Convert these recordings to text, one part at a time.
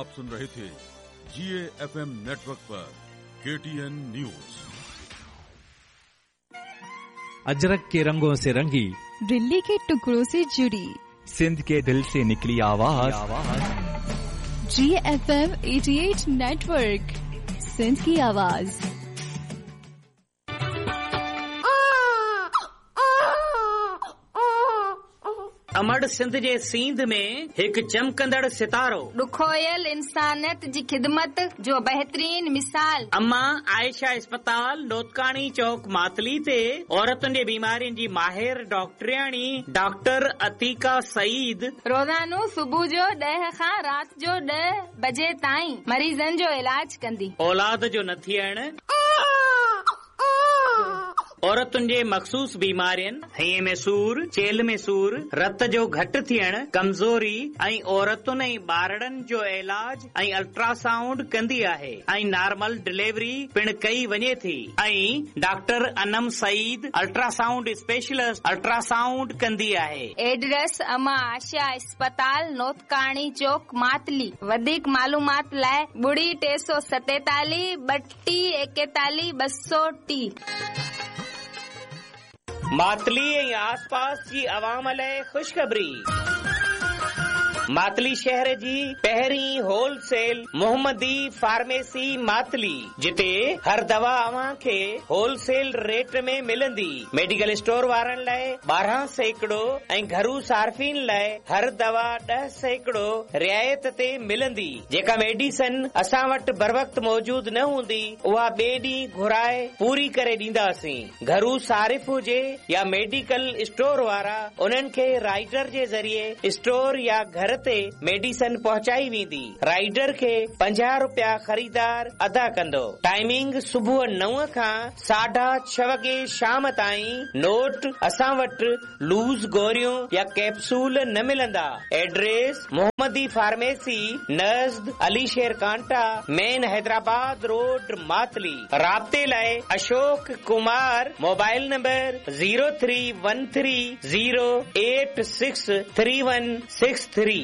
आप सुन रहे थे GAFM नेटवर्क पर KTN न्यूज। अजरक के रंगों से रंगी, दिल्ली के टुकड़ों से जुड़ी, सिंध के दिल से निकली आवाज। GFM 88 नेटवर्क, सिंध की आवाज। अमड़ सिंध जे सींध में एक चमकंदड़ सितारो, ॾुखोयल इंसानियत जी खिदमत जो बहितरीन मिसाल। अम्मा आयशा अस्पताल नोतकाणी चौक मातली ते औरतुनि जे बीमारियुनि जी माहिर डॉक्टरियाणी डॉक्टर अतीका सईद रोज़ानो सुबुह जो 10 खां रात जो 10 बजे ताईं मरीज़नि जो इलाज कंदी। औलाद जो न थियण, औरतुनि जे मखसूस बीमारियुनि, हईअ में सूर, चेल में सूर, रत जो घटि थियण, कमज़ोरी ऐं औरतुनि ऐं ॿारड़नि जो इलाज ऐं अल्ट्रासाउंड कंदी आहे ऐं नॉर्मल डिलीवरी पिण कई वञे थी। ऐं doctor Anam Saeed ultrasound specialist ultrasound कंदी आहे। एड्रेस अमा आशा अस्पताल नोतकाणी चौक मातली। वधीक मालूमात लाइ 347 3241 230। मातली ऐं आसपास जी अवाम लाइ ख़ुशख़बरी। मातली शहर जी पहिरीं होलसेल मोहम्मदी फार्मेसी मातली, जिते हर दवा अव्हां खे होलसेल रेट में मिलंदी। मेडिकल स्टोर वारनि लाइ 12% ऐं घरू सार्फिन लाइ हर दवा 10% रियायत ते मिलंदी। जेका मेडिसन असां वटि बर वक्त मौजूद न हूंदी, उहा ॿिए ॾींहुं घुराए पूरी करे ॾींदासीं। घरू सारिफ हुजे या मेडिकल स्टोर वारा, उन्हनि खे राइडर जे ज़रिए स्टोर या घर ते मेडिसन पहुचाई वेंदी। राइडर खे 50 रुपया ख़रीदार अदा कंदो। टाइमिंग सुबुह 9 खां 6:30 वगे शाम ताईं। नोट, असां वटि लूज़ गोरियूं या कैप्सूल न मिलंदा। एड्रेस मोहम्मदी फार्मेसी नज़द अली शेर कांटा, मेन हैदराबाद रोड मातली। राब्ते लाइ Ashok Kumar, mobile number 0313086363।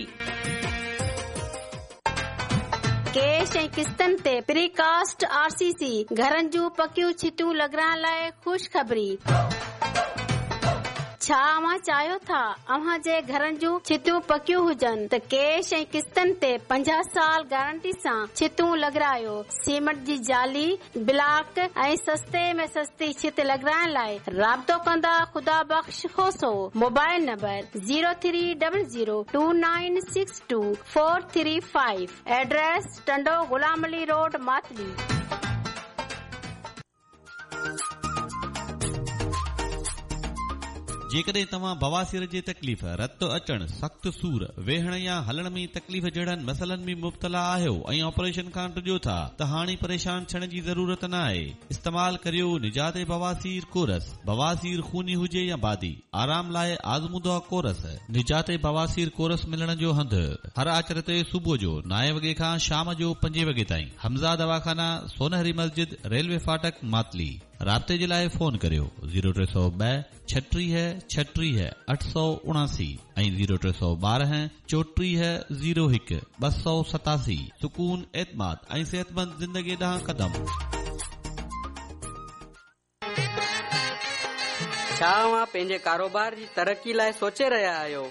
Cash ऐं किस्तनि ते प्रीकास्ट RCC घरनि जूं पकियूं छितूं लॻाइण लाइ ख़ुशख़बरी। छा अव्हां चाहियो था अव्हां जे घरनि जूं छितूं पकियूं हुजनि त कैश ऐं किस्तनि ते 50 साल गारंटी सां छितूं लॻारायो। सीमेंट जी जाली, ब्लॉक ऐं सस्ते में सस्ती छित लॻाइण लाइ राब्तो कंदा ख़ुदा बख़्श खोसो। Mobile number 03002962 address Tando Ghulam Ali road Matali. जेकॾहिं तव्हां बवासीर जे तकलीफ़, रत अचण, सख़्त सूर, वेहण या हलण में तकलीफ़ जहिड़नि मसलनि में मुब्तला आहियो ऐं ऑपरेशन खां टिजो था, त हाणे परेशान थियण जी ज़रूरत न आहे। इस्तेमाल करियो निजात बवासीर कोरस। बवासीर खूनी हुजे या बादी, आराम लाइ आज़मूदा कोरस। निजात बवासीर कोरस मिलण जो हंधि हर आचर ते सुबुह जो 9 वगे खां शाम जो 5 वगे ताईं। हमज़ा दवाखाना, सोनहरी मस्जिद, रेलवे फाटक मातली। राब्ते जे लाइ फोन करियो 0302 36 879 ऐं 0312 34 01 287। सुकून, एतमाद ऐं सेहतमंद ज़िंदगी ॾांहुं क़दम। छा अव्हां पंहिंजे कारोबार जी तरक़ी लाइ सोचे रहिया आहियो?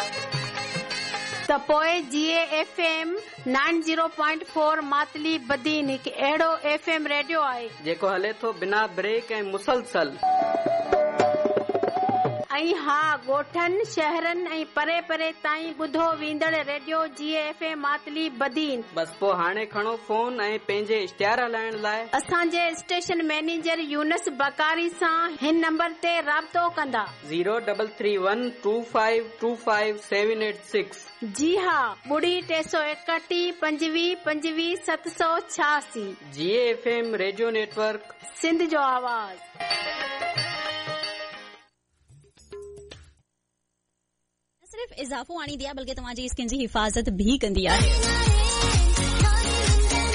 त पोइ GAFM 90.4 मातली बदीन हिकु अहिड़ो FM रेडियो आहे जेको हले थो बिना ब्रेक ऐं मुसलसल। ऐं हा, ॻोठनि, शहरनि ऐं परे परे ताईं ॿुधो वेंदड़ रेडियो GAFM मातली बदीन। बस पोइ हाणे खणो फोन ऐं पंहिंजे इश्तिहार हलाइण लाइ असांजे स्टेशन मैनेजर यूनस बकारी सां हिन नंबर ते राब्तो कंदा। 0333252786। जी हा, 361 25 25 786। GAFM रेडियो नेटवर्क, सिंध जो आवाज़। सिर्फ इजाफो आणी दिया बल्कि तव्हांजी स्किन जी हिफ़ाज़त भी कंदी आहे।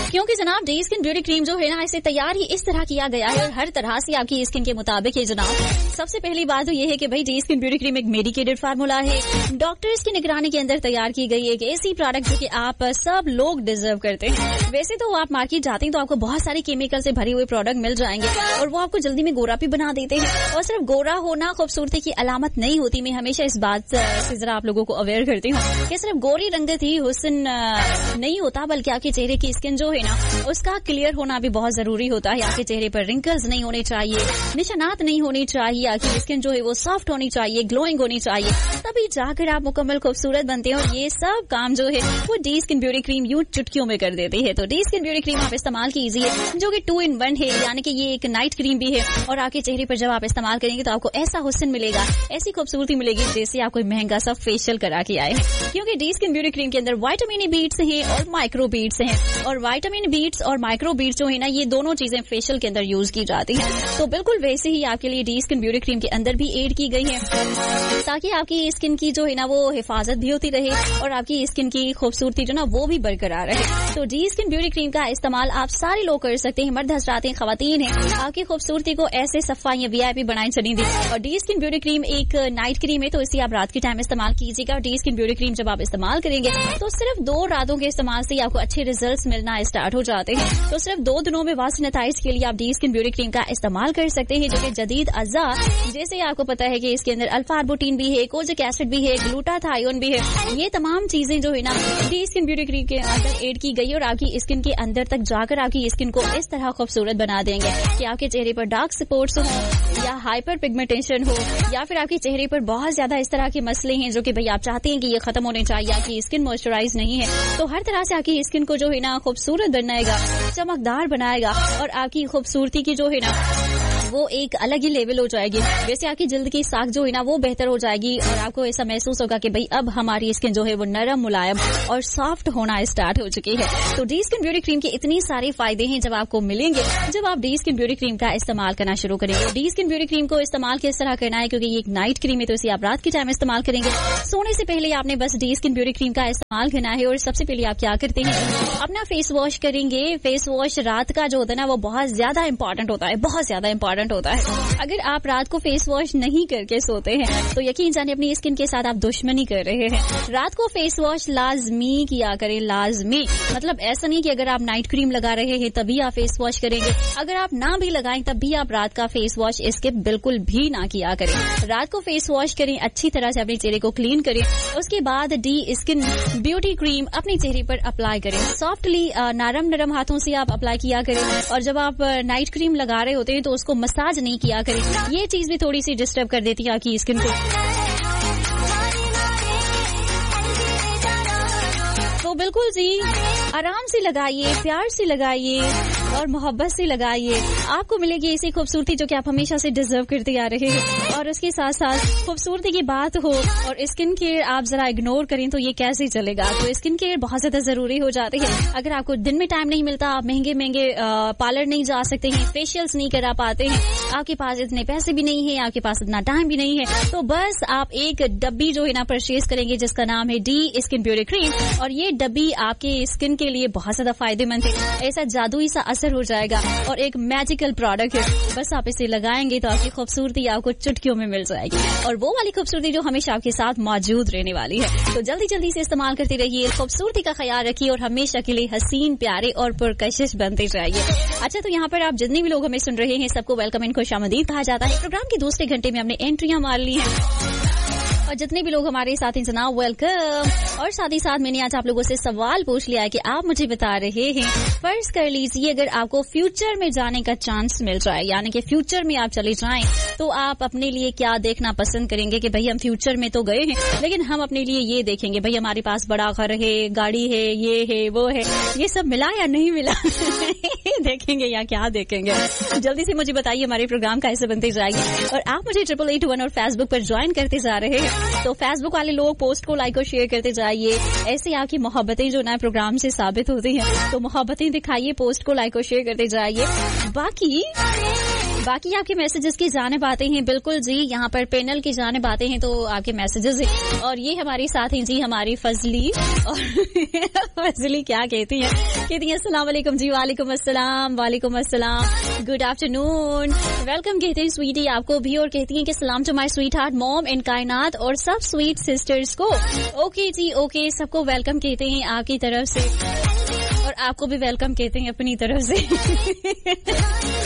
क्योंकि जनाब डे स्किन ब्यूटी क्रीम जो है ना, इसे तैयार ही इस तरह किया गया है और हर तरह से आपकी स्किन के मुताबिक है जनाब। सबसे पहली बात तो ये है कि भाई डे स्किन ब्यूटी क्रीम एक मेडिकेटेड फार्मूला है, डॉक्टर्स की निगरानी के अंदर तैयार की गई एक ऐसी प्रोडक्ट जो कि आप सब लोग डिजर्व करते हैं। वैसे तो आप मार्केट जाते हैं तो आपको बहुत सारे केमिकल से भरे हुए प्रोडक्ट मिल जाएंगे और वो आपको जल्दी में गोरा भी बना देते हैं। और सिर्फ गोरा होना खूबसूरती की अलामत नहीं होती। मैं हमेशा इस बात से जरा आप लोगों को अवेयर करती हूँ कि सिर्फ गोरी रंगत ही हुस्न नहीं होता, बल्कि आपके चेहरे की स्किन जो है ना, उसका क्लियर होना भी बहुत जरूरी होता है। आपके चेहरे पर रिंकल्स नहीं होने चाहिए, निशानात नहीं होनी चाहिए, आपकी स्किन जो है वो सॉफ्ट होनी चाहिए, ग्लोइंग होनी चाहिए, तभी जाकर आप मुकम्मल खूबसूरत बनते हैं। और ये सब काम जो है वो डे स्किन ब्यूटी क्रीम यूं चुटकियों में कर देती है। तो डे स्किन ब्यूटी क्रीम आप इस्तेमाल कीजिए जो कि 2 in 1 है, यानी कि ये एक नाइट क्रीम भी है और आपके चेहरे पर जब आप इस्तेमाल करेंगे तो आपको ऐसा हुस्न मिलेगा, ऐसी खूबसूरती मिलेगी जैसे आप कोई महंगा सा फेशियल करा के आए। क्योंकि डे स्किन ब्यूटी क्रीम के अंदर विटामिन ई बीट्स हैं और माइक्रो बीट्स हैं, और विटामिन बीट्स और माइक्रो बीट्स जो है ना, ये दोनों चीजें फेशियल के अंदर यूज की जाती हैं। तो बिल्कुल वैसे ही आपके लिए डे स्किन ब्यूटी क्रीम के अंदर भी एड की गई है ताकि आपकी स्किन की जो है ना वो हिफाजत भी होती रहे और आपकी स्किन की खूबसूरती जो ना वो भी बरकरार रहे। तो डे स्किन ब्यूटी क्रीम का इस्तेमाल आप सारे लोग कर सकते हैं, मर्द हजरात हैं, खवातीन हैं। आपकी खूबसूरती को ऐसे सफा या VIP बनाए चली दी। और डे स्किन ब्यूटी क्रीम एक नाइट क्रीम है, तो इसे आप रात के टाइम इस्तेमाल कीजिएगा। और डे स्किन ब्यूटी क्रीम जब आप इस्तेमाल करेंगे तो सिर्फ 2 रातों के इस्तेमाल से आपको अच्छे रिजल्ट्स मिलना स्टार्ट हो जाते हैं। तो सिर्फ 2 दिनों में वासी नताइज के लिए आप डे स्किन ब्यूटी क्रीम का इस्तेमाल कर सकते हैं, जो कि जदीद अज़ा, जैसे आपको पता है कि इसके अंदर अल्फा आर्बुटीन भी है, कोजिक एसिड भी है, ग्लूटाथायोन भी है। ये तमाम चीजें जो है ना डे स्किन ब्यूटी क्रीम के अंदर एड की गई और आपकी स्किन के अंदर तक जाकर आपकी स्किन को इस तरह खूबसूरत बना देंगे कि आपके चेहरे पर डार्क स्पॉट्स हो या हाइपर पिगमेंटेशन हो या फिर आपके चेहरे पर बहुत ज्यादा इस तरह के मसले हैं जो कि भाई आप चाहते हैं कि ये खत्म होने चाहिए, आपकी स्किन मॉइस्चराइज नहीं है, तो हर तरह से आपकी स्किन को जो है ना खूबसूरत बनाएगा, चमकदार बनाएगा और आपकी खूबसूरती की जो है ना वो एक अलग ही लेवल हो जाएगी। वैसे आपकी जल्द की साख जो है ना वो बेहतर हो जाएगी और आपको ऐसा महसूस होगा कि भाई अब हमारी स्किन जो है वो नरम, मुलायम और सॉफ्ट होना स्टार्ट हो चुकी है। तो डे स्किन ब्यूटी क्रीम के इतने सारे फायदे हैं जब आपको मिलेंगे जब आप डे स्किन ब्यूटी क्रीम का इस्तेमाल करना शुरू करेंगे। डे स्किन ब्यूटी क्रीम को इस्तेमाल किस तरह करना है, क्योंकि ये एक नाइट क्रीम है तो इसे आप रात के टाइम इस्तेमाल करेंगे। सोने से पहले आपने बस डे स्किन ब्यूटी क्रीम का इस्तेमाल करना है। और सबसे पहले आप क्या करते हैं, अपना फेस वॉश करेंगे। फेस वॉश रात का जो होता है ना वो बहुत ज्यादा इंपॉर्टेंट होता है, बहुत ज्यादा इंपॉर्टेंट होता है। अगर आप रात को फेस वॉश नहीं करके सोते हैं तो यकीन जाने अपनी स्किन के साथ आप दुश्मनी कर रहे हैं। रात को फेस वॉश लाजमी किया करें, लाजमी। मतलब ऐसा नहीं कि अगर आप नाइट क्रीम लगा रहे हैं तभी आप फेस वॉश करेंगे, अगर आप ना भी लगाएं तब भी आप रात का फेस वॉश इसके बिल्कुल भी ना किया करें। रात को फेस वॉश करें, अच्छी तरह से अपने चेहरे को क्लीन करें, उसके बाद डी स्किन ब्यूटी क्रीम अपने चेहरे पर अप्लाई करें। सॉफ्टली नरम नरम हाथों से आप अप्लाई किया करें। और जब आप नाइट क्रीम लगा रहे होते हैं तो उसको मसाज नहीं किया करें, ये चीज भी थोड़ी सी डिस्टर्ब कर देती है आपकी स्किन को। तो बिल्कुल जी आराम से लगाइए, प्यार से लगाइए और मोहब्बत से लगाइए, आपको मिलेगी ऐसी खूबसूरती जो कि आप हमेशा से डिजर्व करते आ रहे हैं। और उसके साथ साथ खूबसूरती की बात हो और स्किन केयर आप जरा इग्नोर करें तो ये कैसे चलेगा। तो स्किन केयर बहुत ज्यादा जरूरी हो जाती है। अगर आपको दिन में टाइम नहीं मिलता, आप महंगे महंगे पार्लर नहीं जा सकते हैं, फेशियल्स नहीं करा पाते हैं, आपके पास इतने पैसे भी नहीं है, आपके पास इतना टाइम भी नहीं है, तो बस आप एक डब्बी जो है ना परचेज करेंगे जिसका नाम है डी स्किन ब्यूटी क्रीम। और ये डब्बी आपके स्किन के लिए बहुत ज्यादा फायदेमंद है। ऐसा जादुई सा असर हो जाएगा और एक मैजिकल प्रोडक्ट है। बस आप इसे लगाएंगे तो आपकी खूबसूरती आपको चुटकियों में मिल जाएगी और वो वाली खूबसूरती जो हमेशा आपके साथ मौजूद रहने वाली है। तो जल्दी जल्दी से इस्तेमाल करते रहिए, खूबसूरती का ख्याल रखिए और हमेशा के लिए हसीन, प्यारे और पुरकशिश बनते जाइए। अच्छा, तो यहाँ पर आप जितने भी लोग हमें सुन रहे हैं सबको वेलकम एंड खुशामदीद कहा जाता है। प्रोग्राम के दूसरे घंटे में हमने एंट्रियां मार ली हैं और जितने भी लोग हमारे साथ हैं जनाब वेलकम। और साथ ही साथ मैंने आज आप लोगों से सवाल पूछ लिया है कि आप मुझे बता रहे हैं, फर्ज कर लीजिए अगर आपको फ्यूचर में जाने का चांस मिल जाए, यानी कि फ्यूचर में आप चले जाएं, तो आप अपने लिए क्या देखना पसंद करेंगे कि भाई हम फ्यूचर में तो गए हैं लेकिन हम अपने लिए ये देखेंगे भाई हमारे पास बड़ा घर है, गाड़ी है, ये है, वो है, ये सब मिला या नहीं मिला देखेंगे या क्या देखेंगे? जल्दी से मुझे बताइए, हमारे प्रोग्राम कैसे बनते जाएगी। और आप मुझे 8881 और फेसबुक पर ज्वाइन करते जा रहे हैं तो फेसबुक वाले लोग पोस्ट को लाइक और शेयर करते जाइए। ऐसे आपकी मोहब्बतें जो ना प्रोग्राम से साबित होती हैं, तो मोहब्बतें दिखाइए, पोस्ट को लाइक और शेयर करते जाइए। बाकी आपके मैसेजेस की जानिब आते हैं। बिल्कुल जी, यहाँ पर पैनल की जानिब आते हैं तो आपके मैसेजेस हैं। और ये हमारे साथ हैं जी हमारी फजली। और फजली क्या कहती हैं अस्सलाम वालेकुम जी। वालेकुम अस्सलाम, वालेकुम अस्सलाम, गुड आफ्टरनून, वेलकम कहते हैं स्वीटी आपको भी। और कहती हैं कि सलाम to my sweet heart mom in कायनात और सब स्वीट सिस्टर्स को। ओके जी, ओके, सबको वेलकम कहते हैं आपकी तरफ से और आपको भी वेलकम कहते हैं अपनी तरफ से।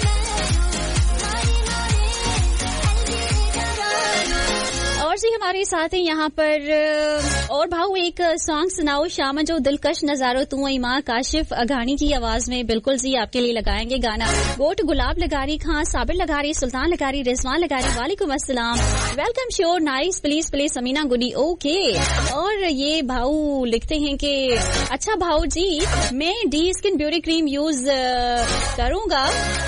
और जी हमारे साथ हैं यहाँ पर और भाऊ एक सॉन्ग सुनाओ शामा जो दिलकश नजारो तू ईमा काशिफ अघानी की आवाज में। बिल्कुल जी, आपके लिए लगाएंगे गाना। गोट गुलाब लगारी खां, साबिर लगारी, सुल्तान लगारी, रिजवान लगारी, वालेकुम अस्सलाम, welcome sure, nice, please please, Samina Gudi, okay. और ये भाऊ लिखते हैं कि अच्छा भाऊ जी मैं D skin beauty cream use करूंगा।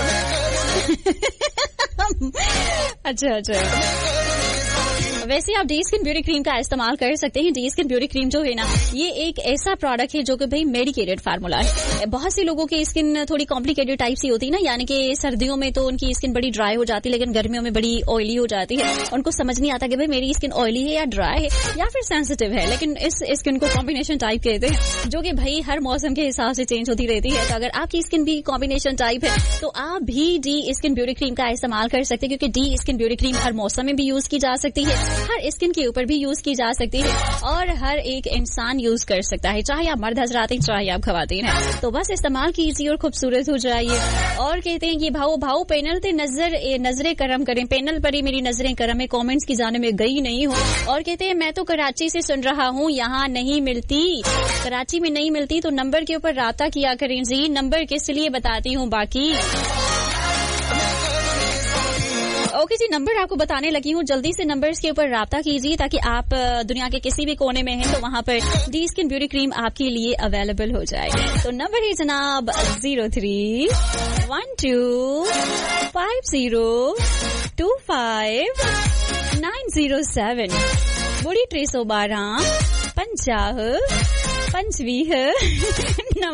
अच्छा, वैसे आप डी स्किन ब्यूटी क्रीम का इस्तेमाल कर सकते हैं। डी स्किन ब्यूटी क्रीम जो है ना, ये एक ऐसा प्रोडक्ट है जो कि भाई मेडिकेटेड फार्मूला है। बहुत से लोगों की स्किन थोड़ी कॉम्प्लिकेटेड टाइप सी होती है ना, यानी कि सर्दियों में तो उनकी स्किन बड़ी ड्राई हो जाती है, लेकिन गर्मियों में बड़ी ऑयली हो जाती है। उनको समझ नहीं आता कि भाई मेरी स्किन ऑयली है या ड्राई है या फिर सेंसिटिव है, लेकिन इस स्किन को कॉम्बिनेशन टाइप कहते हैं, जो कि भाई हर मौसम के हिसाब से चेंज होती रहती है। तो अगर आपकी स्किन भी कॉम्बिनेशन टाइप है तो आप भी डी स्किन ब्यूटी क्रीम का इस्तेमाल कर सकते हैं, क्योंकि डी स्किन ब्यूटी क्रीम हर मौसम में भी यूज की जा सकती है, हर स्किन के ऊपर भी यूज की जा सकती है और हर एक इंसान यूज कर सकता है, चाहे आप मर्द हजरात हैं चाहे आप खवातीन हैं। तो बस इस्तेमाल कीजिए और खूबसूरत हो जाइए। और कहते हैं कि भाऊ पैनल ते नजरें करम करें, पैनल पर ही मेरी नजरें करम है, कमेंट्स की जाने में गई नहीं हूँ। और कहते हैं मैं तो कराची से सुन रहा हूँ, यहाँ नहीं मिलती, कराची में नहीं मिलती तो नंबर के ऊपर राब्ता किया करें जी। नंबर किस लिए बताती हूँ बाकी। ओके जी, नंबर आपको बताने लगी हूँ, जल्दी से नंबर्स के ऊपर राब्ता कीजिए ताकि आप दुनिया के किसी भी कोने में हैं तो वहाँ पर डी स्किन ब्यूटी क्रीम आपके लिए अवेलेबल हो जाएगी। तो नंबर है जनाब 0312525907 बुड़ी 312 50 25